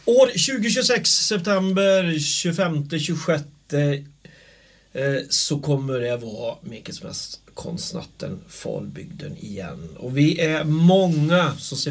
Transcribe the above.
År 2026, september 25-26, så kommer det vara Mikes mest konstnatten Falbygden igen. Och vi är många som ser